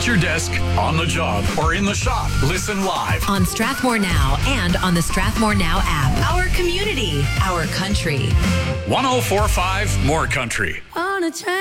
your desk, on the job, or in the shop. Listen live on Strathmore Now and on the Strathmore Now app. Our community, our country. 104.5 More Country. On a train.